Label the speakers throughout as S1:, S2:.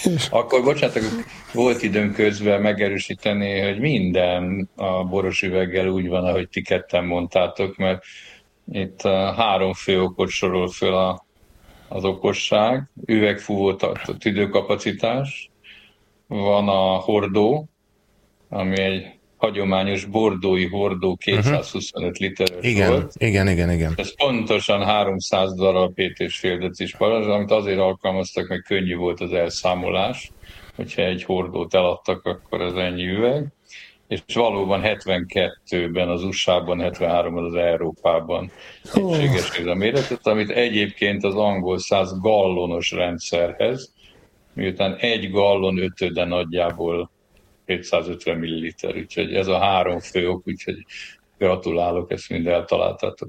S1: Akkor, bocsánat, volt időm közben megerősíteni, hogy minden a boros üveggel úgy van, ahogy ti ketten mondtátok, mert itt három fő okot sorol föl az okosság, üvegfúvó tüdőkapacitás, van a hordó, ami egy hagyományos bordói hordó 225 literes
S2: Igen,
S1: volt.
S2: igen.
S1: Ez pontosan 300 darab 7,5 decis parazs, amit azért alkalmaztak, mert könnyű volt az elszámolás. Hogyha egy hordót eladtak, akkor ez ennyi üveg. És valóban 72-ben az USA-ban, 73-ban az Európában egységes ez a méretet, amit egyébként az angol száz gallonos rendszerhez, miután egy gallon ötöde nagyjából 750 milliliter, úgyhogy ez a három fő ok, úgyhogy gratulálok, ezt mind eltaláltátok.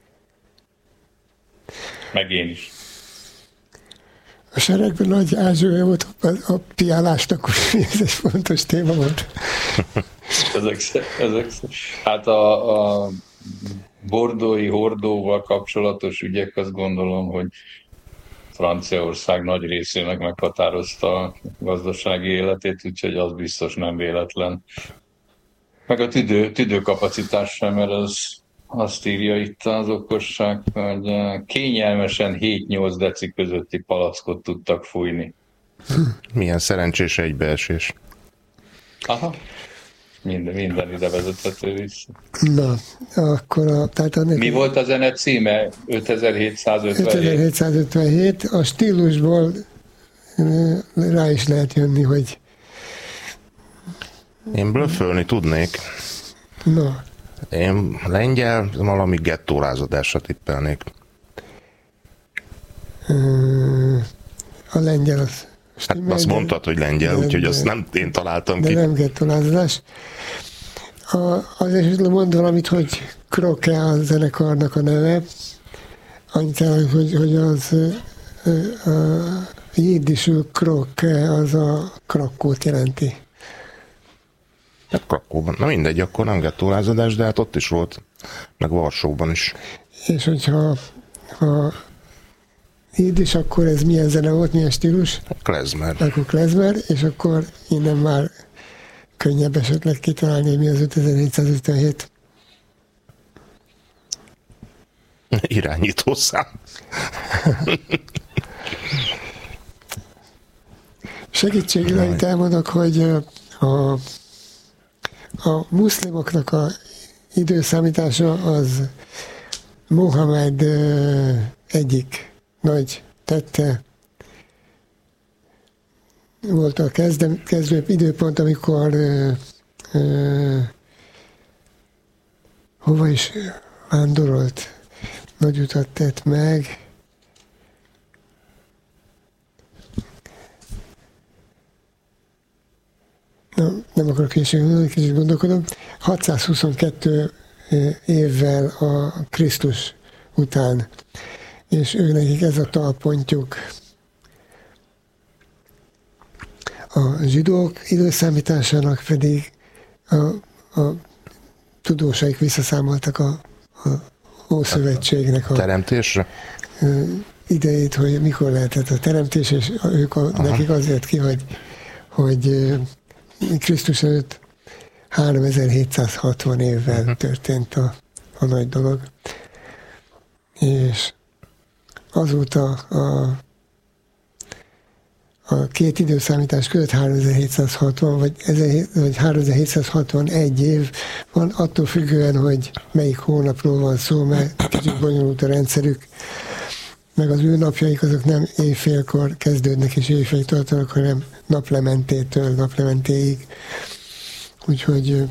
S1: Meg én is.
S3: A seregben nagy ázsója volt a piálásnak, ez egy fontos téma volt.
S1: Ezek. Hát a bordói hordóval kapcsolatos ügyek, azt gondolom, hogy Franciaország nagy részének meghatározta a gazdasági életét, úgyhogy az biztos nem véletlen. Meg a tüdőkapacitás sem, mert azt írja itt az okosság, hogy kényelmesen 7-8 deci közötti palackot tudtak fújni.
S2: Milyen szerencsés egybeesés.
S1: Aha. Minden ide vezethető vissza.
S3: Na, akkor
S1: mi volt a zene címe? 5757?
S3: 5757. A stílusból rá is lehet jönni, hogy...
S2: Én blöffölni tudnék.
S3: Na.
S2: Én lengyel, valami gettórázadásra tippelnék.
S3: A lengyel az...
S2: Hát azt mondtad, hogy lengyel, úgyhogy azt nem én találtam ki.
S3: De nem gettórázadás. Azért mondom valamit, hogy Kroke a zenekarnak a neve. Annyit hogy az jiddisül Kroke az a Krakót jelenti.
S2: Hát Krakóban. Na mindegy, akkor nem gettórázadás, de hát ott is volt, meg Varsóban is.
S3: És hogyha jiddis, akkor ez milyen zene volt, milyen stílus?
S2: Klezmer.
S3: Akkor klezmer, és akkor innen már könnyebb esetleg kitalálni, mi az 5757.
S2: Irányítószám.
S3: Segítségül, amit elmondok, hogy a muszlimoknak a időszámítása az Mohamed egyik nagy tette. Volt a kezdő időpont, amikor hova is vándorolt, nagy utat tett meg. Na, nem akarok kicsit gondolkodom. 622 évvel a Krisztus után, és ő nekik ez a talpontjuk. A zsidók időszámításának pedig a tudósaik visszaszámoltak a Ószövetségnek a
S2: teremtésre
S3: idejét, hogy mikor lehetett a teremtés, és nekik azért ki, hogy Krisztus előtt 3760 évvel történt a nagy dolog. És azóta a két időszámítás között 3760 vagy 3761 év van, attól függően, hogy melyik hónapról van szó, mert kicsit bonyolult a rendszerük, meg az ő napjaik azok nem éjfélkor kezdődnek és éjfélig tartanak, hanem naplementétől naplementéig. Úgyhogy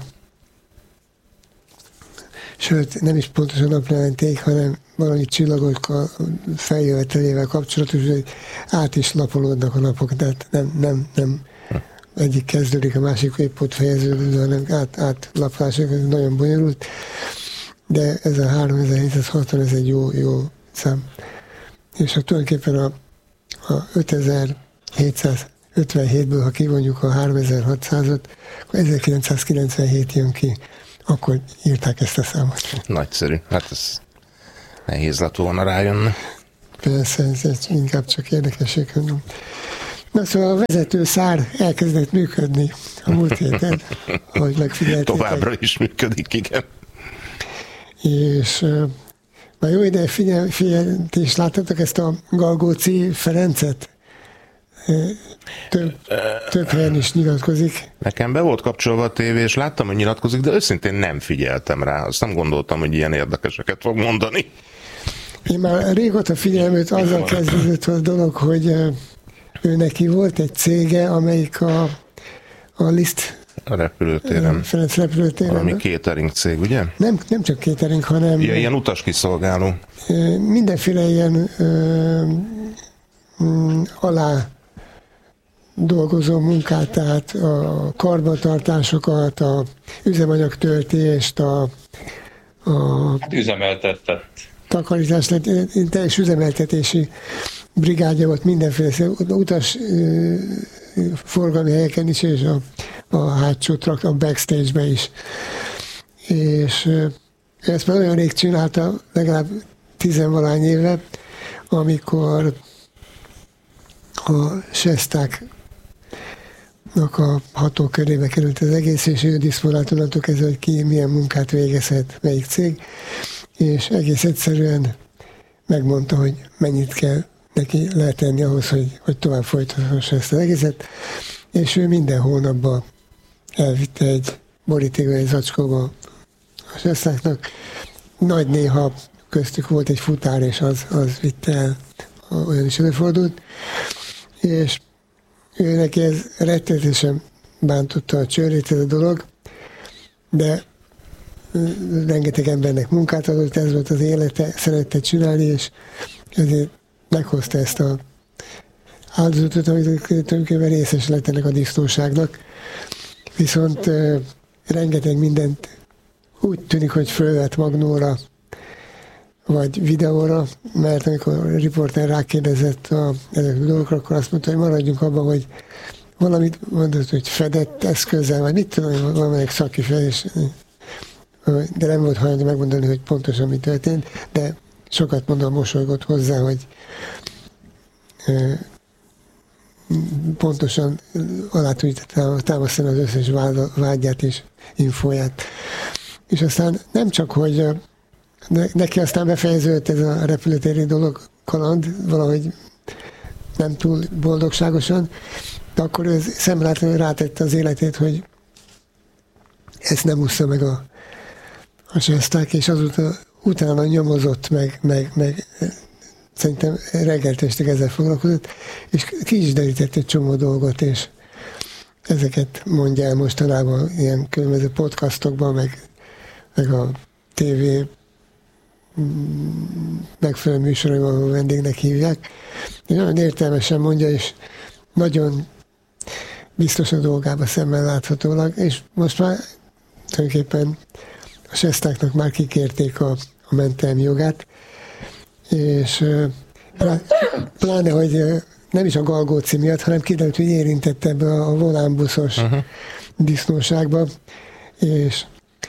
S3: sőt, nem is pontosan naplementéig, hanem valami csillagokkal feljövetelével kapcsolatos, hogy át is lapolódnak a napok, tehát nem egyik kezdődik, a másik épp ott fejeződik, hanem átlaplások, ez nagyon bonyolult, de ez a 3760, ez egy jó szám. És tulajdonképpen a 5757-ből, ha kivonjuk a 3600-ot, akkor 1997 jön ki. Akkor írták ezt a számot.
S2: Nagyszerű. Hát ez nehéz lett volna rájönni.
S3: Persze, ez inkább csak érdekesség. Na szóval a vezető szár elkezdett működni a múlt héten, ahogy megfigyeltétek.
S2: Továbbra is működik, igen.
S3: És már jó ideje ti is láttatok ezt a Galgóci Ferencet? Több helyen is nyilatkozik.
S2: Nekem be volt kapcsolva a tévé, és láttam, hogy nyilatkozik, de őszintén nem figyeltem rá. Azt nem gondoltam, hogy ilyen érdekeseket fog mondani.
S3: Én már régóta figyelem őt, azzal kezdődött a dolog, hogy ő neki volt egy cége, amelyik a Liszt
S2: a repülőtéren.
S3: Ferenc repülőtéren.
S2: Valami catering cég, ugye?
S3: Nem csak catering, hanem...
S2: Ja, ilyen utaskiszolgáló.
S3: Mindenféle ilyen alá dolgozó munkát, tehát a karbantartásokat, a üzemanyagtöltést, a
S1: üzemeltetett.
S3: Takarítás, teljes üzemeltetési brigádja volt mindenféle utas forgalmi helyeken is, és a hátsó trakt, a backstage-be is. És ezt már olyan rég csinálta, legalább 10-valahány éve, amikor a Sestáknak a hatókörébe került az egész, és ő diszponált onnantól kezdve, hogy ki milyen munkát végezhet, melyik cég, és egész egyszerűen megmondta, hogy mennyit kell neki lehet tenni ahhoz, hogy tovább folytathassa ezt az egészet, és ő minden hónapban elvitte egy borítékba, egy zacskóba a Sestáknak. Nagy néha köztük volt egy futár, és az vitte el, olyan is előfordult, és ő neki ez rettenetesen bántotta a csőrét, ez a dolog, de rengeteg embernek munkát adott, ez volt az élete, szerette csinálni, és ezért meghozta ezt a áldozatot, amit tulajdonképpen részes lett ennek a disznóságnak. Viszont rengeteg mindent úgy tűnik, hogy fölvett magnóra, vagy videóra, mert amikor a riporter rákérdezett ezekről a dolgokra, akkor azt mondta, hogy maradjunk abban, hogy valamit mondott, hogy fedett eszközzel, vagy mit tudom, valamelyik szakifejezés, de nem volt hajlandó megmondani, hogy pontosan mi történt, de sokat mondom, mosolygott hozzá, hogy pontosan alá tudja támasztani az összes vágyát és infóját. És aztán nem csak, hogy neki aztán befejeződött ez a repülőtéri dolog, kaland, valahogy nem túl boldogságosan, de akkor ő szemlátlanul rátette az életét, hogy ezt nem úszta meg a Sesták, és azóta utána nyomozott, meg szerintem reggeltestig ezzel foglalkozott, és ki is derített egy csomó dolgot, és ezeket mondja el mostanában ilyen különböző podcastokban, meg a TV megfelelő műsoraiban, ahol vendégnek hívják. És nagyon értelmesen mondja, és nagyon biztos a dolgába szemmel láthatólag, és most már tulajdonképpen a Sestáknak már kikérték a mentelmi jogát, és pláne, hogy nem is a Galgóci miatt, hanem kiderült, hogy érintett ebbe a volánbuszos disznóságba, és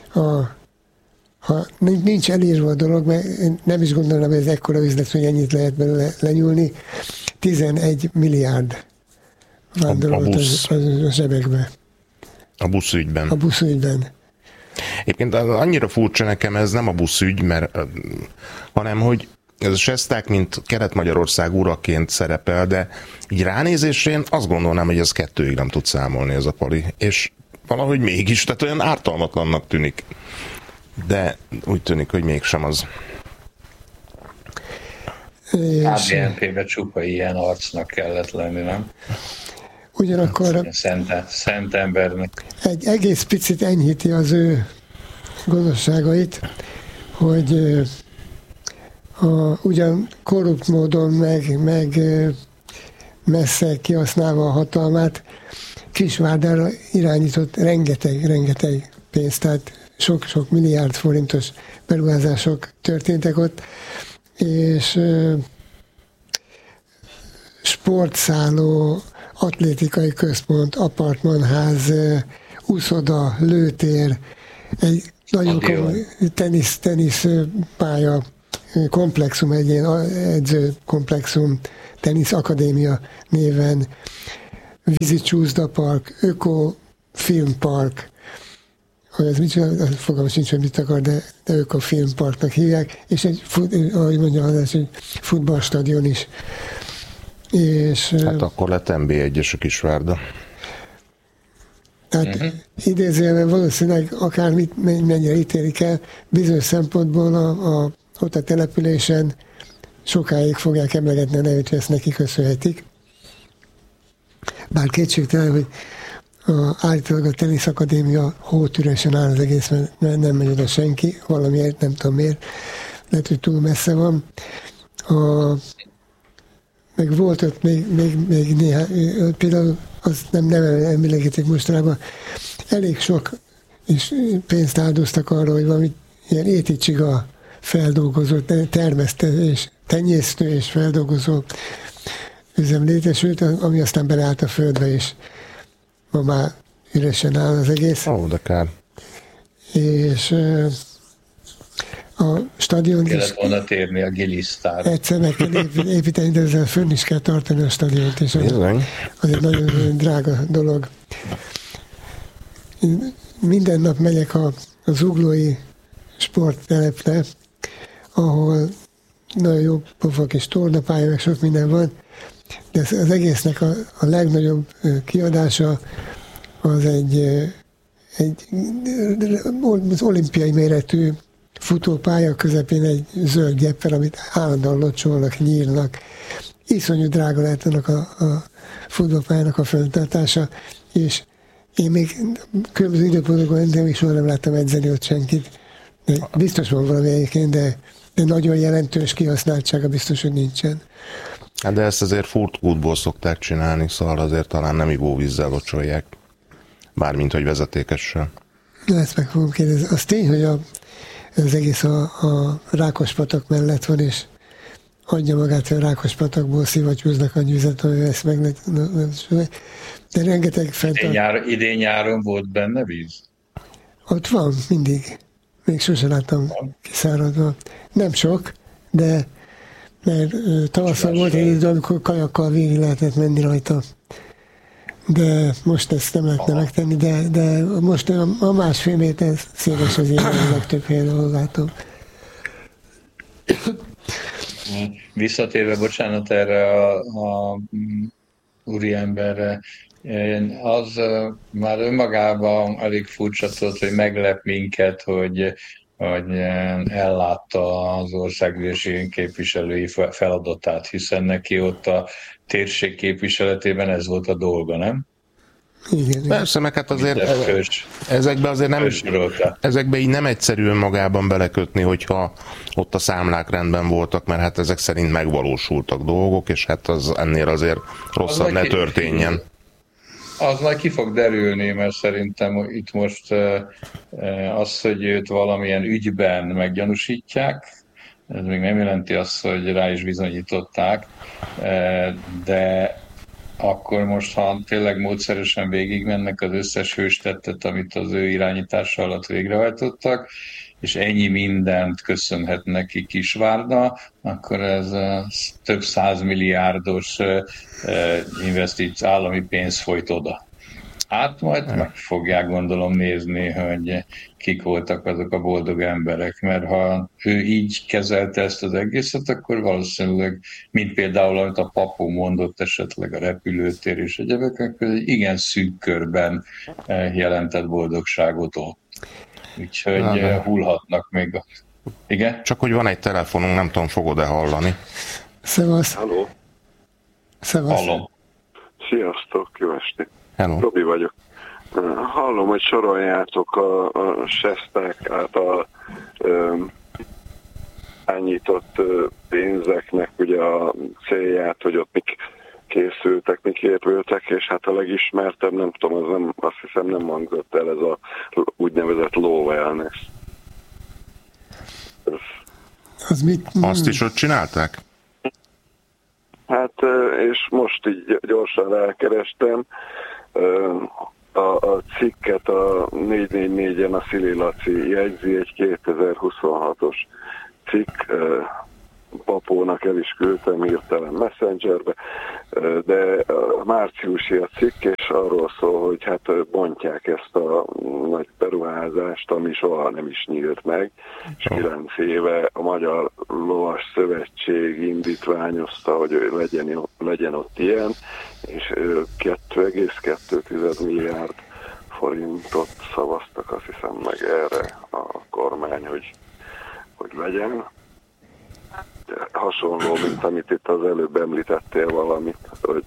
S3: ha nincs elírva a dolog, mert én nem is gondolom, hogy ez ekkora üzlet, hogy ennyit lehet belőle lenyúlni, 11 milliárd vándorolt a zsebekbe.
S2: A buszügyben.
S3: A buszügyben.
S2: Egyébként annyira furcsa nekem ez nem a buszügy, hanem hogy ez a Sesták, mint Kelet-Magyarország uraként szerepel, de így ránézésén azt gondolnám, hogy ez 2-ig nem tud számolni ez a pali. És valahogy mégis, tehát olyan ártalmatlannak tűnik. De úgy tűnik, hogy mégsem az.
S1: KDNP-be csupa ilyen arcnak kellett lenni, nem?
S3: Ugyanakkor
S1: szent embernek.
S3: Egy egész picit enyhíti az ő gonoszságait, hogy ugyan korrupt módon meg messze kihasználva a hatalmát, Kisvárdára irányított rengeteg pénzt, tehát sok milliárd forintos beruházások történtek ott, és sportszálló, atlétikai központ, apartmanház, úszoda, lőtér, egy nagyon komoly teniszpálya, komplexum, egy ilyen edzőkomplexum, teniszakadémia néven, vízicsúszdapark, ökofilmpark, hogy ez micsoda, fogalmam sincs, hogy mit akar, de ökofilmparknak hívják, és ahogy mondja András, egy futballstadion is. És,
S2: hát akkor lett NB1-es a Kisvárda.
S3: Tehát idézőjelben valószínűleg akármit mennyire ítélik el, bizonyos szempontból ott a településen sokáig fogják emlegetni a nevét, hogy ezt neki köszönhetik. Bár kétségtelen, hogy állítólag a teniszakadémia hótüresen áll az egész, mert nem megy oda senki, valamiért, nem tudom miért, lehet, hogy túl messze van. Meg volt ott még néhány, például azt nem emlékezték mostanában, elég sok és pénzt áldoztak arra, hogy valami ilyen éticsiga feldolgozó, termesztő és tenyésztő és feldolgozó üzem létesült, ami aztán beleállt a földbe, és ma már üresen áll az egész.
S2: Ó, de kár.
S3: És a stadion is...
S1: Kellett volna térni a Gilisztára.
S3: Egyszer meg kell építeni, de ezzel fönn is kell tartani a stadiont, és az egy nagyon drága dolog. Minden nap megyek a zuglói sporttelepre, ahol nagyon jó pofak és tornapálya, meg sok minden van, de az egésznek a legnagyobb kiadása az egy olimpiai méretű futópálya közepén egy zöld gyeppel, amit állandóan locsolnak, nyírnak. Iszonyú drága lehet annak a futballpályának a fenntartása, és én még különböző időpontokban mentem, és soha nem láttam edzeni ott senkit. De biztos van valami egyébként, de nagyon jelentős kihasználtsága biztos, hogy nincsen.
S2: Hát de ezt azért furtkútból szokták csinálni, szóval azért talán nem ivóvízzel locsolják. Bármint, hogy vezetékessel.
S3: Ezt meg fogom kérdezni. Az tény, hogy az egész a Rákospatak mellett van, és adja magát, hogy a Rákospatakból szivattyúznak a nyűzet, hogy ezt meg de rengeteg
S1: Idén nyáron volt benne víz?
S3: Ott van, mindig. Még sose láttam kiszáradva. Nem sok, de mert tavasszal volt egy idő, amikor kajakkal végig lehetett menni rajta. De most ezt nem lehetne megtenni, de most a másfél méter széles az ilyen a legtöbb helyen, ahol látom.
S1: Visszatérve, bocsánat, erre a úriemberre, az már önmagában elég furcsa tudott, hogy meglep minket, hogy ellátta az országgyűlési képviselői feladatát, hiszen neki ott a térség képviseletében ez volt a dolga, nem?
S3: Igen.
S2: Persze, meg hát azért ezekbe azért nem, ezekbe így nem egyszerű önmagában belekötni, hogyha ott a számlák rendben voltak, mert hát ezek szerint megvalósultak dolgok, és hát az ennél azért rosszabb ne történjen.
S1: Az majd ki fog derülni, mert szerintem itt most az, hogy őt valamilyen ügyben meggyanúsítják, ez még nem jelenti azt, hogy rá is bizonyították, de akkor most, ha tényleg módszeresen végigmennek az összes hőstettet, amit az ő irányítása alatt végrehajtottak, és ennyi mindent köszönhet neki Kisvárda, akkor ez több 100 milliárdos investíció, állami pénz folyt oda. Hát majd meg fogják gondolom nézni, hogy kik voltak azok a boldog emberek, mert ha ő így kezelte ezt az egészet, akkor valószínűleg, mint például, amit a Papó mondott esetleg a repülőtér és egyebek, akkor egy igen szűk körben jelentett boldogságot ott. Úgyhogy hullhatnak még. Igen?
S2: Csak hogy van egy telefonunk, nem tudom, fogod-e hallani.
S3: Szevasz.
S4: Halló.
S3: Szevasz.
S1: Hallom.
S4: Sziasztok, jó estét.
S2: Hello.
S4: Robi vagyok. Hallom, hogy soroljátok a sesták által ányított pénzeknek ugye a célját, hogy ott mik készültek, mik épültek, és hát a legismertebb, nem tudom, az nem, azt hiszem nem hangzott el, ez a úgynevezett low wellness.
S3: Az mit?
S2: Azt is ott csinálták?
S4: Hát, és most így gyorsan rákerestem, a cikket a 444-en a Szili Laci jegyzi, egy 2026-os cikk, Papónak el is küldtem hirtelen Messengerbe, de márciusi a cikk, és arról szól, hogy hát bontják ezt a nagy beruházást, ami soha nem is nyílt meg, és 9 éve a Magyar Lovas Szövetség indítványozta, hogy legyen ott ilyen, és 2,2 milliárd forintot szavaztak, azt hiszem meg erre a kormány, hogy legyen. Hasonló, mint amit itt az előbb említettél valamit, hogy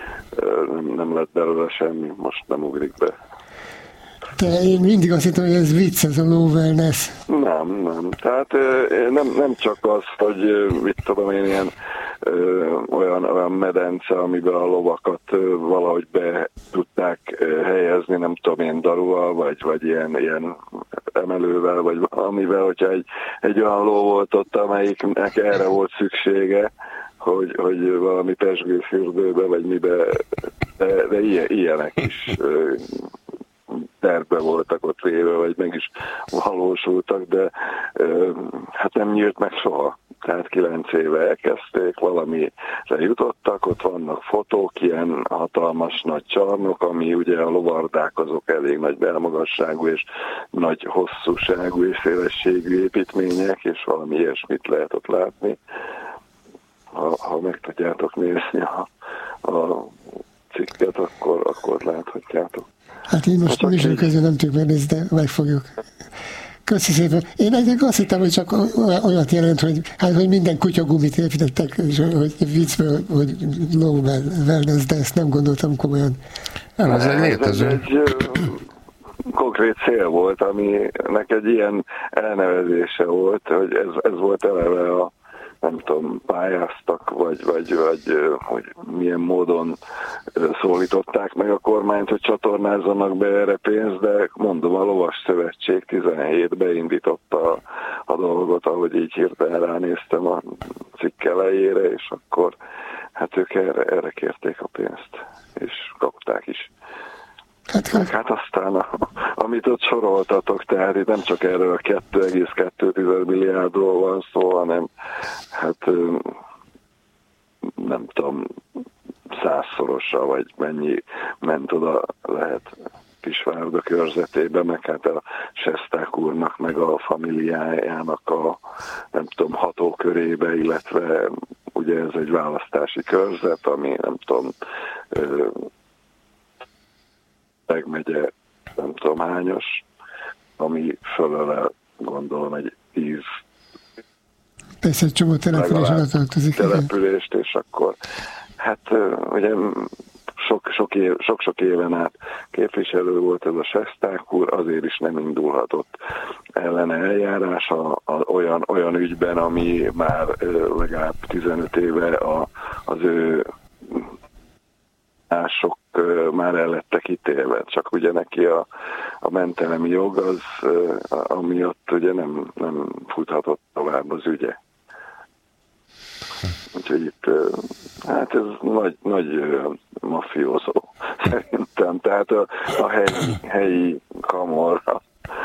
S4: nem lett belőle semmi, most nem ugrik be.
S3: De én mindig azt hittem, hogy ez vicc, ez a low wellness.
S4: Nem. Tehát nem csak az, hogy mit tudom én, ilyen olyan medence, amiben a lovakat valahogy be tudták helyezni, nem tudom én, daruval, vagy ilyen emelővel, vagy valamivel, hogyha egy olyan ló volt ott, amelyiknek erre volt szüksége, hogy valami pezsgőfürdőbe, vagy mibe, de ilyenek is tervbe voltak ott véve, vagy meg is valósultak, de hát nem nyílt meg soha. Tehát 9 éve elkezdték, valamire jutottak, ott vannak fotók, ilyen hatalmas nagy csarnok, ami ugye a lovardák azok elég nagy belmagasságú és nagy hosszúságú és szélességű építmények, és valami ilyesmit lehet ott látni. Ha meg tudjátok nézni a cikket, akkor láthatjátok.
S3: Hát én most műsor közben nem tudjuk megnézni, de megfogjuk. Köszi szépen. Én egyébként azt hittem, hogy csak olyat jelent, hogy minden kutyagumit építettek, és hogy viccből, hogy low wellness, de ezt nem gondoltam komolyan.
S2: Nem, ez egy létező. Ez egy
S4: konkrét cél volt, aminek egy ilyen elnevezése volt, hogy ez volt eleve a nem tudom, pályáztak, vagy hogy milyen módon szólították meg a kormányt, hogy csatornázzanak be erre pénzt, de mondom, a Lovas Szövetség 17-ben indította a dolgot, ahogy így hirtelen ránéztem a cikk elejére, és akkor hát ők erre kérték a pénzt, és kapták is. Hát aztán, amit ott soroltatok, tehát itt nem csak erről a 2,2 milliárdról van szó, hanem hát nem tudom, 100-szorosa, vagy mennyi ment oda lehet Kisvárda körzetébe, meg hát a Sesták úrnak, meg a familiájának a nem tudom, hatókörébe, illetve ugye ez egy választási körzet, ami nem tudom, megmegye nem tudom hányos, ami fölöle gondolom egy 10
S3: persze egy csomó települést,
S4: és akkor hát ugye sok éven át képviselő volt ez a Sesták úr, azért is nem indulhatott ellene eljárás olyan ügyben, ami már legalább 15 éve az ő mások már el lettek ítélve, csak ugye neki a mentelemi jog az, amiatt ugye nem futhatott tovább az ügye. Úgyhogy itt, hát ez nagy mafiózó szerintem, tehát a helyi kamorra.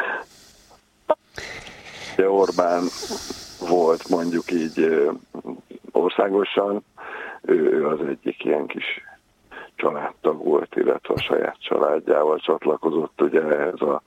S4: Orbán volt mondjuk így országosan, ő az egyik ilyen kis családtag volt, illetve a saját családjával csatlakozott ugye ez a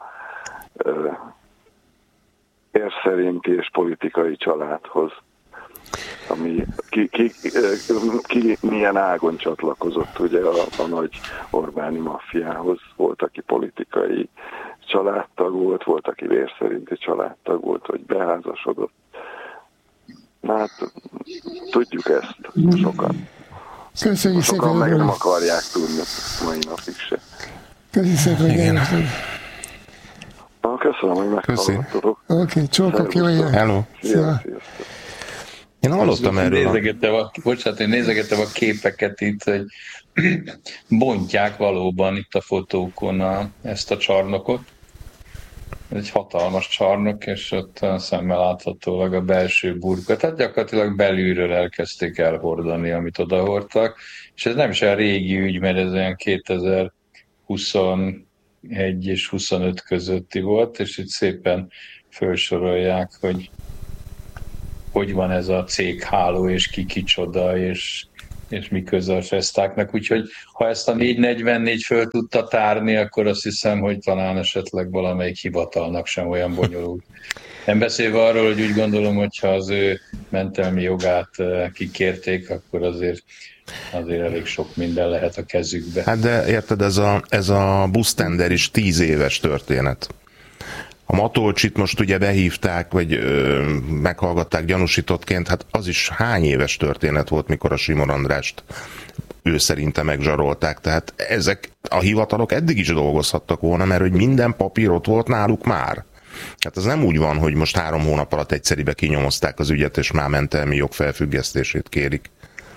S4: ér szerinti és politikai családhoz, ami ki milyen ágon csatlakozott ugye a nagy Orbáni maffiához. Volt, aki politikai családtag volt, aki vér szerinti családtag volt, hogy beházasodott. Na hát tudjuk ezt sokan.
S3: Köszönjük szépen.
S4: Sokan meg nem akarják tudni mai napig se.
S3: Köszönjük szépen, hogy eljöttem.
S4: Köszönöm, hogy meghallgattatok.
S3: Oké, csókok, jó jön.
S2: Hello.
S3: Szia.
S2: Én hallottam erről.
S1: Én nézegettem a képeket itt, hogy bontják valóban itt a fotókon ezt a csarnokot. Ez egy hatalmas csarnok, és ott szemmel láthatólag a belső burka. Tehát gyakorlatilag belülről elkezdték elhordani, amit odahordtak. És ez nem is olyan régi ügy, mert ez olyan 2021 és 25 közötti volt, és itt szépen felsorolják, hogy hogy van ez a cégháló, és ki kicsoda, és mi köze a Sestáknak. Úgyhogy ha ezt a 444 föl tudta tárni, akkor azt hiszem, hogy talán esetleg valamelyik hivatalnak sem olyan bonyolult. Nem beszélve arról, hogy úgy gondolom, hogyha az ő mentelmi jogát kikérték, akkor azért elég sok minden lehet a kezükbe.
S2: Hát de érted, ez a busztender is 10 éves történet. A Matolcsit most ugye behívták, vagy meghallgatták gyanúsítottként, hát az is hány éves történet volt, mikor a Simon Andrást ő szerinte megzsarolták. Tehát ezek a hivatalok eddig is dolgozhattak volna, mert hogy minden papír ott volt náluk már. Hát ez nem úgy van, hogy most 3 hónap alatt egyszeribe kinyomozták az ügyet, és már mentelmi jog felfüggesztését kérik.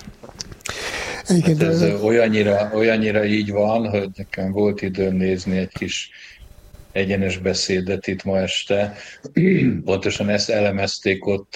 S1: Hát ez olyannyira így van, hogy nekem volt időm nézni egy kis egyenes beszédet itt ma este. Pontosan ezt elemezték ott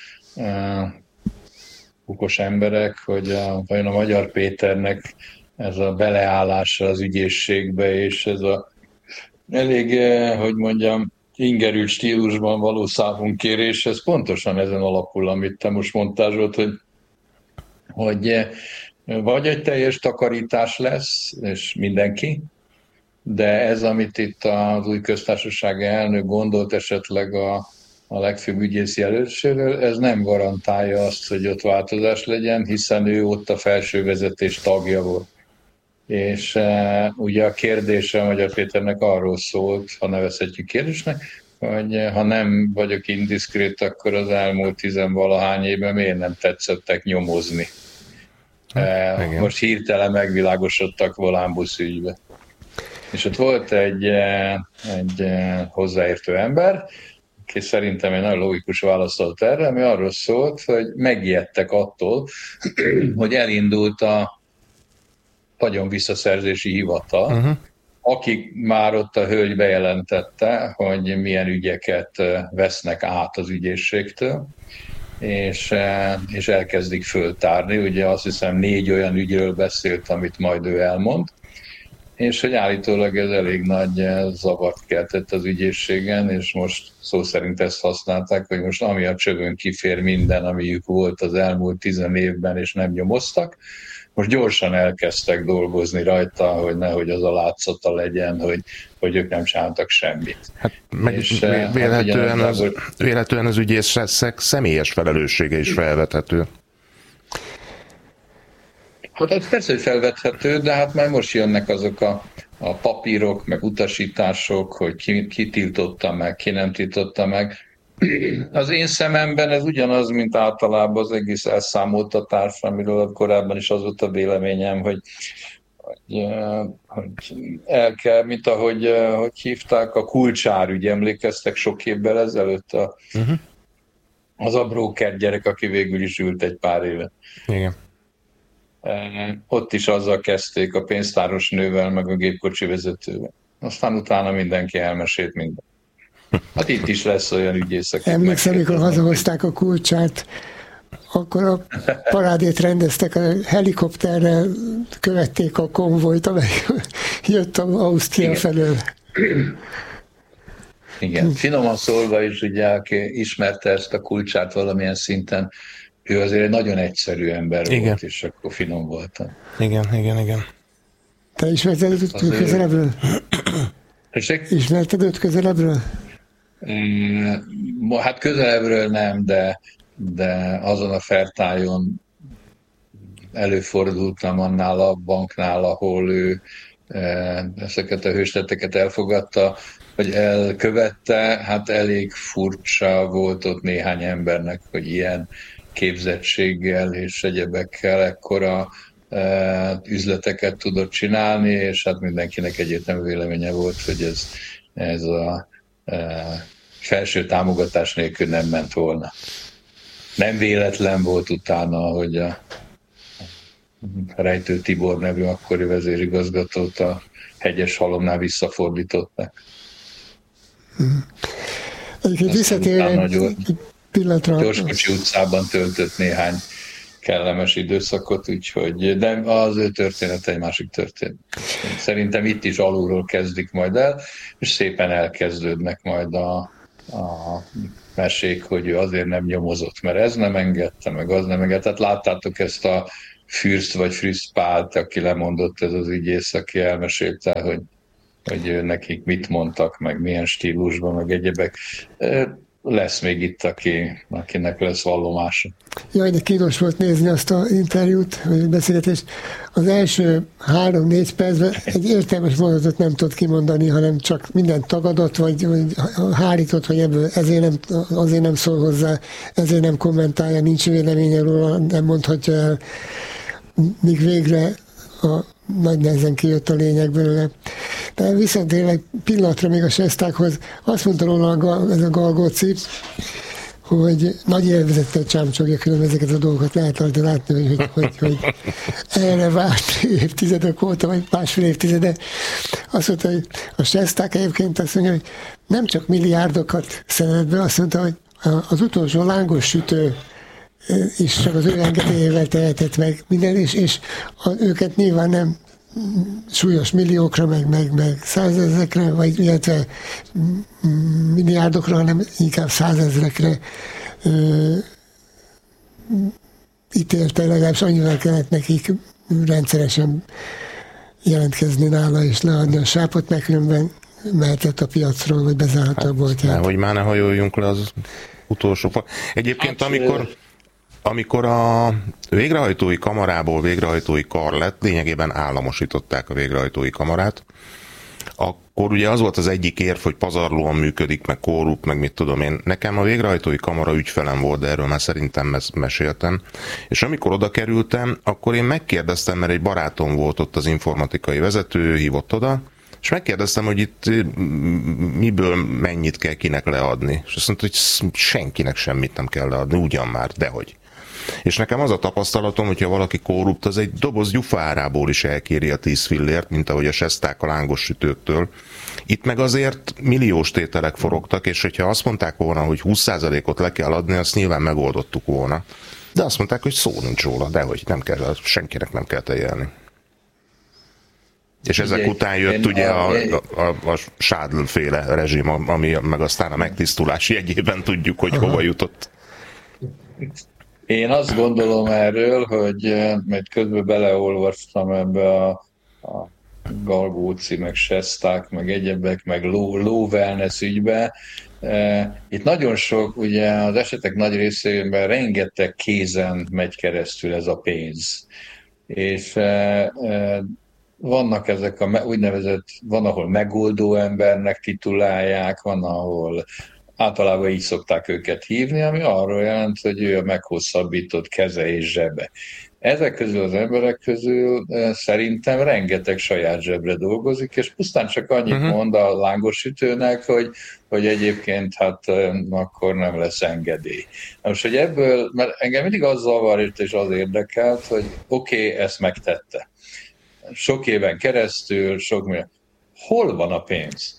S1: okos emberek, hogy vajon a Magyar Péternek ez a beleállása az ügyészségbe, és ez a elég, hogy mondjam, ingerült stílusban való szávunkérés, ez pontosan ezen alapul, amit te most mondtál, Zsolt, hogy vagy egy teljes takarítás lesz, és mindenki, de ez, amit itt az új köztársasági elnök gondolt esetleg a legfőbb ügyész jelöltséről, ez nem garantálja azt, hogy ott változás legyen, hiszen ő ott a felső vezetés tagja volt. És ugye a kérdése Magyar Péternek arról szólt, ha nevezhetjük kérdésnek, hogy ha nem vagyok indiszkrét, akkor az elmúlt 10-valahány évben miért nem tetszettek nyomozni. Most hirtelen megvilágosodtak Volánbusz ügybe. És ott volt egy hozzáértő ember, aki szerintem egy nagyon logikus választ adott erre, ami arról szólt, hogy megijedtek attól, hogy elindult a vagyonvisszaszerzési hivatal, akik már ott a hölgy bejelentette, hogy milyen ügyeket vesznek át az ügyészségtől, és elkezdik föltárni. Ugye azt hiszem 4 olyan ügyről beszélt, amit majd ő elmond, és hogy állítólag ez elég nagy zavart keltett az ügyészségen, és most szó szerint ezt használták, hogy most ami a csövön kifér minden, amiük volt az elmúlt 10 évben, és nem nyomoztak, most gyorsan elkezdtek dolgozni rajta, hogy nehogy az a látszata legyen, hogy ők nem csináltak semmit.
S2: Hát véletlenül az ügyészek személyes felelőssége is felvethető.
S1: Hát ez persze, hogy felvethető, de hát már most jönnek azok a papírok, meg utasítások, hogy ki tiltotta meg, ki nem tiltotta meg. Az én szememben ez ugyanaz, mint általában az egész elszámoltatás, amiről korábban is az volt a véleményem, hogy el kell, mint ahogy hívták, a Kulcsár-ügy, emlékeztek sok évvel ezelőtt az a bróker gyerek, aki végül is ült egy pár éve.
S2: Igen.
S1: Ott is azzal kezdték a pénztáros nővel, meg a gépkocsi vezetővel. Aztán utána mindenki elmesélt mindent. Hát itt is lesz olyan ügyészek.
S3: Emlékszem, amikor hazahozták a Kulcsát, akkor a parádét rendeztek, a helikopterrel követték a konvojt, amely jött Ausztria felől.
S1: Igen, finoman szólva is, ugye, aki ismerte ezt a Kulcsát valamilyen szinten, ő azért egy nagyon egyszerű ember volt, és akkor finom volt.
S2: Igen.
S3: Te ismerted őt közelebbről? Ismerted őt közelebbről?
S1: Hát közelebbről nem, de azon a fertájon előfordultam annál a banknál, ahol ő ezeket a hőstetteket elfogadta, vagy elkövette. Hát elég furcsa volt ott néhány embernek, hogy ilyen képzettséggel és egyebekkel ekkora üzleteket tudott csinálni, és hát mindenkinek egyértelmű véleménye volt, hogy ez a felső támogatás nélkül nem ment volna. Nem véletlen volt utána, hogy a Rejtő Tibor nevű akkori vezérigazgatót a Hegyeshalomnál visszafordították.
S3: Egyébként visszatérve egy pillanatra.
S1: Gyorskocsi utcában töltött néhány kellemes időszakot, úgyhogy, de az ő történet egy másik történet. Szerintem itt is alulról kezdik majd el, és szépen elkezdődnek majd a mesék, hogy ő azért nem nyomozott, mert ez nem engedte, meg az nem engedte. Tehát láttátok ezt a Fürst vagy Fürst Pált, aki lemondott, ez az ügyész, aki elmesélte, hogy nekik mit mondtak, meg milyen stílusban, meg egyebek. Lesz még itt, akinek lesz vallomása.
S3: Jaj, de kínos volt nézni azt az interjút, vagy beszélgetést. Az első 3-4 percben egy értelmes mondatot nem tudott kimondani, hanem csak mindent tagadott, vagy hárított, hogy ebből azért nem szól hozzá, ezért nem kommentálja, nincs véleménye róla, nem mondhatja el, míg végre a nagy nehezen kijött a lényeg belőle. De visszatérve pillanatra még a Sestákhoz, azt mondta róla ez a Galgóci, hogy nagy élvezettel csámcsogja, különben ezeket a dolgokat lehet látni, hogy erre várt évtizedek óta, vagy másfél évtizede. Azt mondta, hogy a Sesták egyébként azt mondja, hogy nem csak milliárdokat szedett be, azt mondta, hogy az utolsó lángos sütő és csak az ő engedélyével tehetett meg minden, és őket nyilván nem súlyos milliókra, meg százezrekre, vagy illetve milliárdokra, hanem inkább százezrekre ítélte, legalábbis annyival kellett nekik rendszeresen jelentkezni nála, és leadni a sápot, meg különben mehetett a piacról, vagy bezárta a boltját.
S2: Nehogy már ne hajoljunk le az utolsó. Egyébként amikor a végrehajtói kamarából végrehajtói kar lett, lényegében államosították a végrehajtói kamarát, akkor ugye az volt az egyik érv, hogy pazarlóan működik, meg korrupt, meg mit tudom én. Nekem a végrehajtói kamara ügyfelem volt, de erről már szerintem meséltem. És amikor oda kerültem, akkor én megkérdeztem, mert egy barátom volt ott az informatikai vezető, hívott oda, és megkérdeztem, hogy itt miből mennyit kell kinek leadni. És azt mondta, hogy senkinek semmit nem kell leadni, ugyan már, dehogy. És nekem az a tapasztalatom, hogyha valaki korrupt, az egy doboz gyufárából is elkéri a 10 fillért, mint ahogy a Sesták a lángos sütőktől. Itt meg azért milliós tételek forogtak, és hogyha azt mondták volna, hogy 20%-ot le kell adni, azt nyilván megoldottuk volna. De azt mondták, hogy szó nincs róla, dehogy nem kell, senkinek nem kell teljelni. És ezek után jött ugye a Sádl-féle rezsim, ami meg aztán a megtisztulás jegyében tudjuk, hogy hova jutott.
S1: Én azt gondolom erről, hogy mert közben beleolvastam ebbe a Galgóci, meg Sesták, meg egyebek, meg low wellness ügybe. Itt nagyon sok, ugye az esetek nagy részében rengeteg kézen megy keresztül ez a pénz. És vannak ezek a úgynevezett, van, ahol megoldó embernek titulálják, van, ahol általában így szokták őket hívni, ami arról jelent, hogy ő a meghosszabbított keze és zsebe. Ezek közül az emberek közül szerintem rengeteg saját zsebre dolgozik, és pusztán csak annyit mond a lángosütőnek, hogy egyébként hát akkor nem lesz engedély. Most, hogy ebből, mert engem mindig az zavar és az érdekelt, hogy oké, ezt megtette. Sok éven keresztül, hol van a pénz?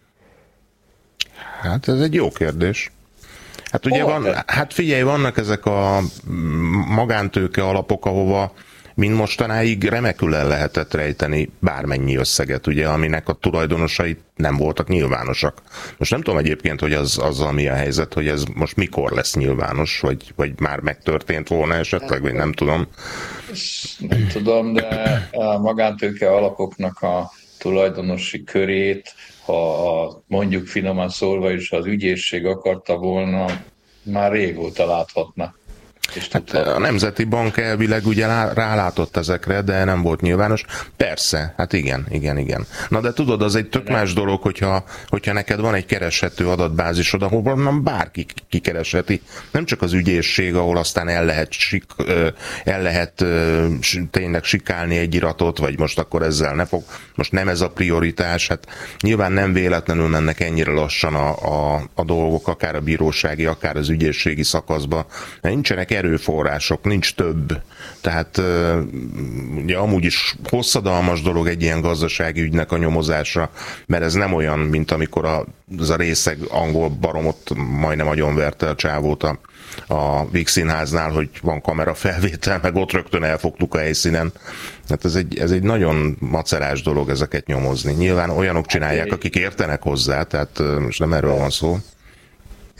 S2: Hát ez egy jó kérdés. Hát ugye figyelj, vannak ezek a magántőke alapok, ahova mind mostanáig remekül el lehetett rejteni bármennyi összeget, ugye, aminek a tulajdonosai nem voltak nyilvánosak. Most nem tudom egyébként, hogy azzal mi a helyzet, hogy ez most mikor lesz nyilvános, vagy már megtörtént volna esetleg, vagy nem tudom.
S1: Nem tudom, de a magántőke alapoknak a tulajdonosi körét, ha mondjuk finoman szólva is az ügyészség akarta volna, már régóta láthatna.
S2: Hát a Nemzeti Bank elvileg ugye rálátott ezekre, de nem volt nyilvános. Persze, hát igen. Na de tudod, az egy tök más dolog, hogyha neked van egy kereshető adatbázisod, ahol nem bárki kikeresheti. Nem csak az ügyészség, ahol aztán el lehet tényleg sikálni egy iratot, vagy most akkor ezzel ne fog. Most nem ez a prioritás. Hát nyilván nem véletlenül mennek ennyire lassan a dolgok, akár a bírósági, akár az ügyészségi szakaszba. Nincsenek erőforrások, nincs több. Tehát ugye amúgy is hosszadalmas dolog egy ilyen gazdasági ügynek a nyomozása, mert ez nem olyan, mint amikor az a részeg angol baromot majdnem agyonverte a csávót a Víg Színháznál, hogy van kamerafelvétel, meg ott rögtön elfogtuk a helyszínen. Hát ez egy nagyon macerás dolog ezeket nyomozni. Nyilván olyanok csinálják, akik értenek hozzá, tehát most nem erről van szó.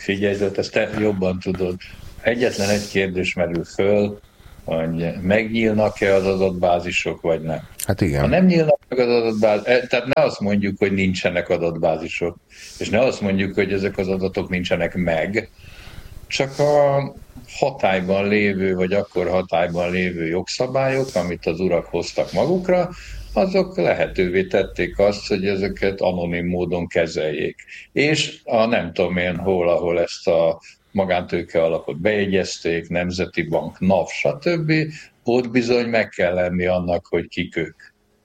S1: Figyelj, ezt te jobban tudod. Egyetlen egy kérdés merül föl, hogy megnyílnak-e az adatbázisok, vagy nem.
S2: Hát igen.
S1: Ha nem nyílnak meg az adatbázisok, tehát ne azt mondjuk, hogy nincsenek adatbázisok, és ne azt mondjuk, hogy ezek az adatok nincsenek meg, csak a hatályban lévő, vagy akkor hatályban lévő jogszabályok, amit az urak hoztak magukra, azok lehetővé tették azt, hogy ezeket anonim módon kezeljék. És a nem tudom én hol, ahol ezt a magántőke alapot bejegyezték, Nemzeti Bank, NAV, stb., ott bizony meg kell lenni annak, hogy kik ők.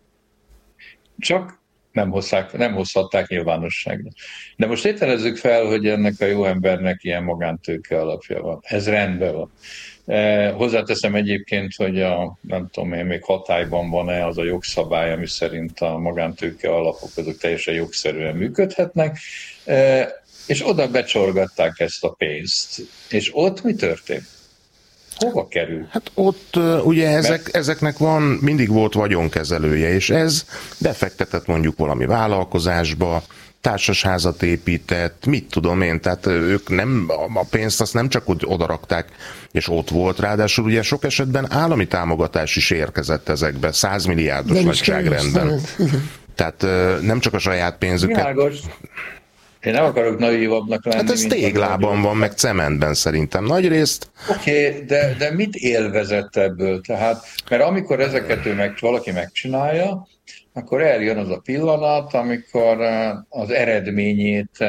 S1: Csak nem hozhatták nyilvánosságra. De most tételezzük fel, hogy ennek a jó embernek ilyen magántőke alapja van. Ez rendben van. Hozzáteszem egyébként, hogy nem tudom én, még hatályban van-e az a jogszabály, ami szerint a magántőke alapok azok teljesen jogszerűen működhetnek, és oda becsorgatták ezt a pénzt. És ott mi történt? Hova kerül?
S2: Hát ott ugye ezeknek mindig volt vagyonkezelője, és ez befektetett mondjuk valami vállalkozásba, társasházat épített, mit tudom én, tehát ők a pénzt azt nem csak úgy odarakták, és ott volt, ráadásul ugye sok esetben állami támogatás is érkezett ezekbe, 100 milliárdos nagyságrendben. Tehát nem csak a saját pénzüket.
S1: Világos. Én nem akarok naívabbnak lenni.
S2: Hát ez téglában van, meg cementben szerintem nagyrészt.
S1: Oké, de mit élvezett ebből? Tehát, mert amikor ezeket valaki megcsinálja, akkor eljön az a pillanat, amikor az eredményét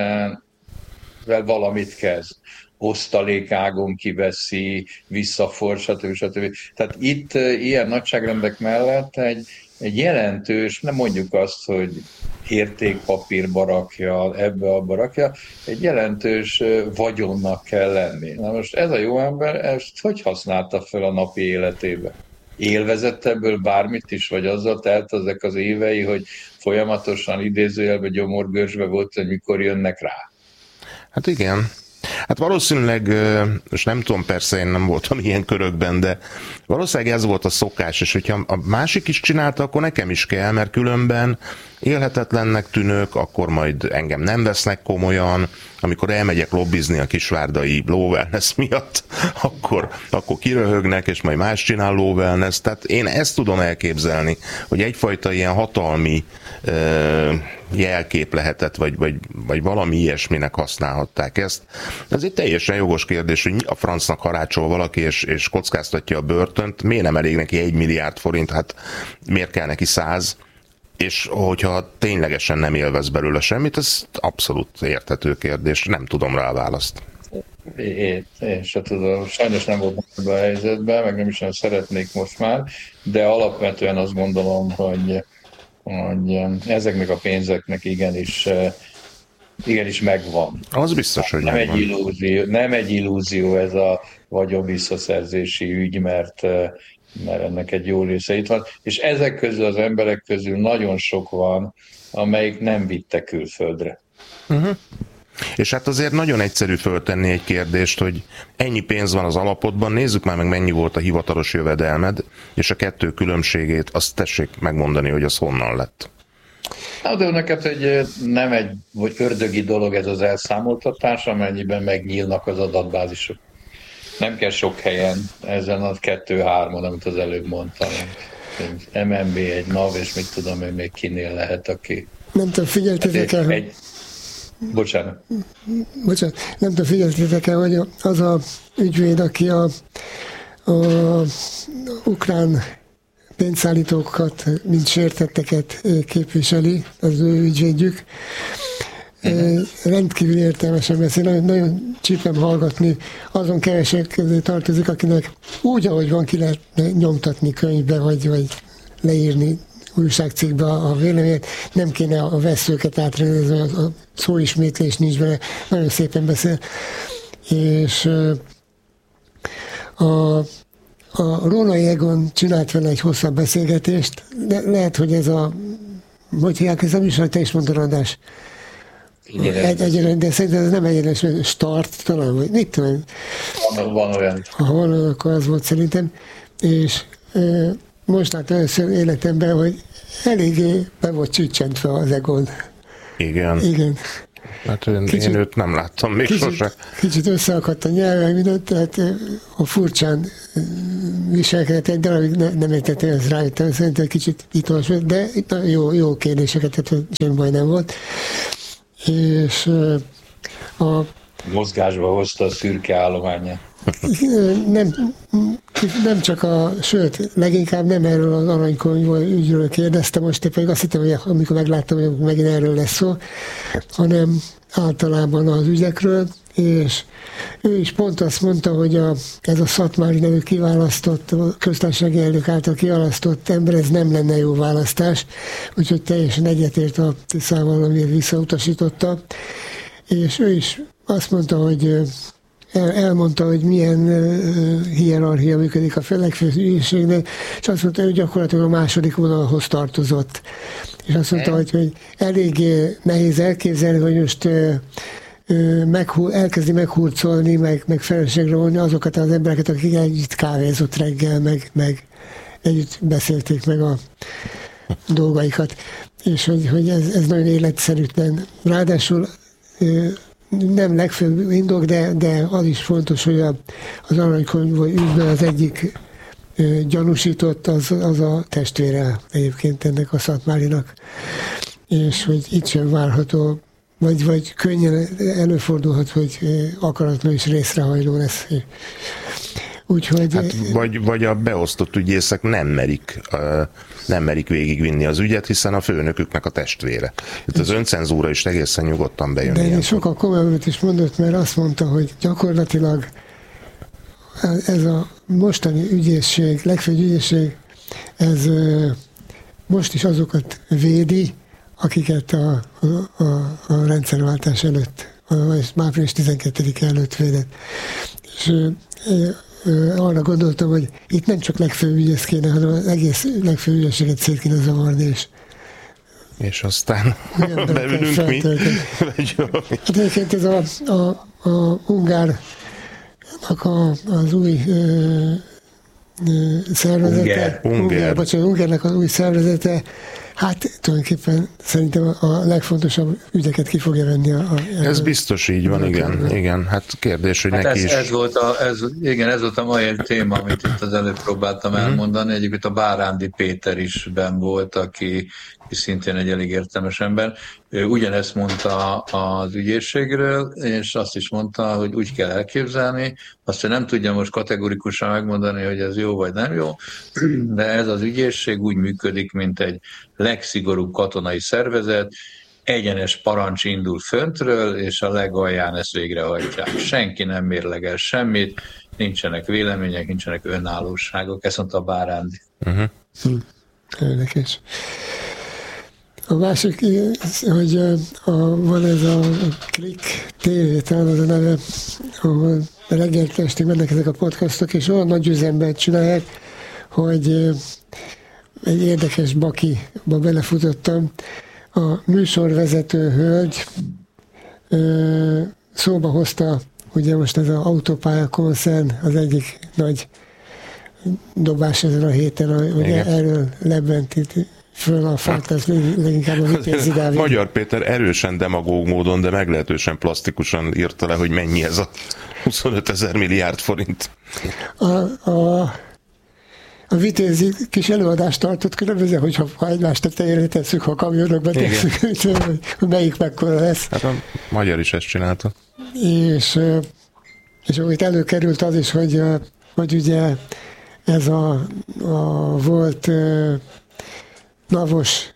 S1: valamit kezd. Osztalékágon kiveszi, visszaford, stb. Tehát itt ilyen nagyságrendek mellett egy jelentős, nem mondjuk azt, hogy értékpapírba rakja, ebbe-abba rakja, egy jelentős vagyonnak kell lenni. Na most ez a jó ember, ezt hogy használta fel a napi életébe? Élvezett ebből bármit is, vagy azzal telt ezek az évei, hogy folyamatosan idézőjelben gyomorgörcsbe volt, hogy mikor jönnek rá?
S2: Hát igen. Hát valószínűleg, és nem tudom, persze én nem voltam ilyen körökben, de valószínűleg ez volt a szokás, és hogyha a másik is csinálta, akkor nekem is kell, mert különben élhetetlennek tűnök, akkor majd engem nem vesznek komolyan, amikor elmegyek lobbizni a kisvárdai low wellness miatt, akkor kiröhögnek, és majd más csinál low wellness. Tehát én ezt tudom elképzelni, hogy egyfajta ilyen hatalmi jelkép lehetett, vagy valami ilyesminek használhatták ezt. Ez egy teljesen jogos kérdés, hogy mi a francnak harácsol valaki, és kockáztatja a börtönt, miért nem elég neki 1 milliárd forint, hát miért kell neki 100? És hogyha ténylegesen nem élvez belőle semmit, ez abszolút érthető kérdés, nem tudom rá a választ.
S1: Én se tudom, sajnos nem voltam ebben a helyzetben, meg nem is nem szeretnék most már, de alapvetően azt gondolom, hogy ezeknek a pénzeknek igenis megvan.
S2: Az biztos, hogy
S1: nem egy illúzió ez a vagyon visszaszerzési ügy, mert ennek egy jó része itt van, és ezek közül az emberek közül nagyon sok van, amelyik nem vitte külföldre.
S2: Uh-huh. És hát azért nagyon egyszerű föltenni egy kérdést, hogy ennyi pénz van az alapodban, nézzük már meg, mennyi volt a hivatalos jövedelmed, és a kettő különbségét, azt tessék megmondani, hogy az honnan lett.
S1: De neked, hogy nem egy vagy ördögi dolog ez az elszámoltatás, amennyiben megnyílnak az adatbázisok. Nem kell sok helyen, ezen a 2-3-on, amit az előbb mondtam. Egy MNB, egy NAV, és mit tudom én még kinél lehet, aki...
S3: Nem tudom, figyeltetek el,
S1: Bocsánat,
S3: nem tudom, figyeltetek el, hogy az a ügyvéd, aki a ukrán pénzszállítókat, mint sértetteket képviseli, az ő ügyvédjük. Rendkívül értelmesen beszél, nagyon csípem hallgatni, azon kevesek közé tartozik, akinek úgy, ahogy van, ki lehet nyomtatni könyvbe, vagy leírni újságcikkbe a véleményét, nem kéne a veszőket átrendezni, a szóismétlés nincs benne, nagyon szépen beszél. És a Rónai Egon csinált vele egy hosszabb beszélgetést, de lehet, hogy ez hogy hívják ez a műsor, te is mondod, András. De szerintem ez nem egyenes, start talán, vagy mit tudom.
S1: Van olyan.
S3: Ha van, akkor az volt szerintem. És most láttam először életemben, hogy eléggé be volt csüccsentve az Egon.
S2: Igen. Hát én őt nem láttam még sose.
S3: Kicsit összeakadt a nyelven, mindent, tehát a furcsán viselkedett, egy darabig nem értettem, ezt rájöttem, szerintem kicsit itolos volt, de jó kérdéseket, tehát semmi baj nem volt. És
S1: mozgásba hozta a szürke állományát.
S3: Nem csak sőt, leginkább nem erről az aranykönyv ügyről kérdeztem, most éppen azt hittem, hogy amikor megláttam, hogy megint erről lesz szó, hanem általában az ügyekről, és ő is pont azt mondta, hogy ez a Szatmári nevű kiválasztott, köztársasági elnök által kiválasztott ember, ez nem lenne jó választás, úgyhogy teljesen egyetért a Tiszával, amiért visszautasította, és ő is azt mondta, hogy elmondta, hogy milyen hierarchia működik a legfőbb ügyészségnél, és azt mondta, hogy gyakorlatilag a második vonalhoz tartozott. És azt mondta, hogy eléggé nehéz elképzelni, hogy most elkezdi meghurcolni, meg felelősségre vonni azokat az embereket, akik együtt kávézott reggel, meg együtt beszélték meg a dolgaikat. És hogy ez nagyon életszerűtlen. Ráadásul nem legfőbb indok, de az is fontos, hogy az aranykönyv ügyben az egyik gyanúsított, az a testvére egyébként ennek a Szatmárinak. És hogy itt sem várható, vagy könnyen előfordulhat, hogy akaratlan is részrehajló lesz. Úgyhogy...
S2: Hát, vagy a beosztott ügyészek nem merik végigvinni az ügyet, hiszen a főnöküknek a testvére. Itt az öncenzúra is egészen nyugodtan bejön.
S3: De én sokkal komolyabbat is mondott, mert azt mondta, hogy gyakorlatilag ez a mostani ügyészség, legfőbb ügyészség, ez most is azokat védi, akiket a rendszerváltás előtt, április 12 előtt védett. És arra gondoltam, hogy itt nem csak legfőbb ügyész kéne, hanem az egész legfőbb ügyességet szét kéne zavarni,
S2: és aztán beülünk mi.
S3: Hát egyébként ez a Ungárnak az új szervezete, Ungárnak az új szervezete, hát tulajdonképpen szerintem a legfontosabb ügyeket ki fogja venni.
S2: Ez biztos így van, igen. Hát kérdés, hogy neki is...
S1: Ez volt a mai téma, amit itt az előbb próbáltam elmondani. Egyébként a Bárándi Péter is benn volt, aki szintén egy elég értelmes ember. Ő ugyanezt mondta az ügyészségről, és azt is mondta, hogy úgy kell elképzelni, azt, hogy nem tudja most kategorikusan megmondani, hogy ez jó vagy nem jó, de ez az ügyészség úgy működik, mint egy legszigorúbb katonai szervezet, egyenes parancs indul föntről, és a legalján ezt végrehajtják. Senki nem mérlegel semmit, nincsenek vélemények, nincsenek önállóságok. Ezt mondta a Bárándi.
S3: Érdekes. A másik, hogy van ez a Klik TV, talán az a neve, ahol reggel estig mennek ezek a podcastok, és olyan nagy üzemben csinálják, hogy egy érdekes bakiba belefutottam. A műsorvezető hölgy szóba hozta, ugye most ez az autópálya koncern az egyik nagy dobás ezen a héten, ugye erről lebbent itt föl a fát, ez leginkább a Vitézi Dávid.
S2: Magyar Péter erősen demagóg módon, de meglehetősen plastikusan írta le, hogy mennyi ez a 25 000 milliárd forint.
S3: A Vitézi kis előadást tartott különböző, hogyha egymást tetejére tesszük, ha a kamionokba tesszük, hogy melyik mekkora lesz.
S2: Hát a magyar is ezt csinálta.
S3: És itt előkerült az is, hogy ugye ez a volt navos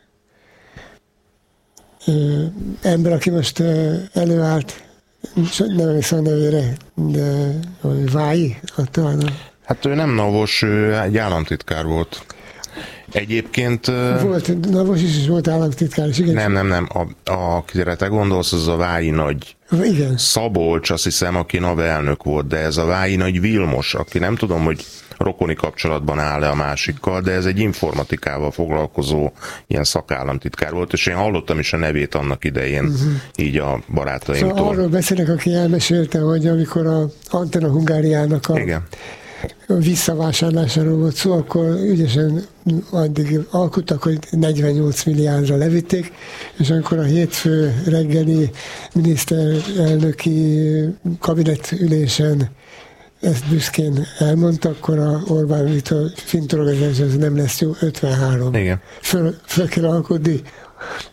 S3: ember, aki most előállt, nem emlékszem a nevére, de Vályi, talán. Hát
S2: ő nem navos, ő egy államtitkár volt. Egyébként...
S3: Volt navos is, és volt államtitkár is, igen.
S2: Nem. Akire te gondolsz, az a Vályi Nagy.
S3: Igen.
S2: Szabolcs, azt hiszem, aki NAV elnök volt, de ez a Vályi Nagy Vilmos, aki nem tudom, hogy rokoni kapcsolatban áll-e a másikkal, de ez egy informatikával foglalkozó ilyen szakállamtitkár volt, és én hallottam is a nevét annak idején, így a barátaimtól.
S3: Szóval arról beszélek, aki elmesélte, hogy amikor a Antenna Hungáriának visszavásárlásáról volt szó, akkor ügyesen addig alkuttak, hogy 48 milliárdra levitték, és amikor a hétfő reggeli miniszterelnöki kabinetülésen ezt büszkén elmondta, akkor a Orbán Viktor fintorogás, ez nem lesz jó, 53.
S2: Igen.
S3: Föl kell alkudni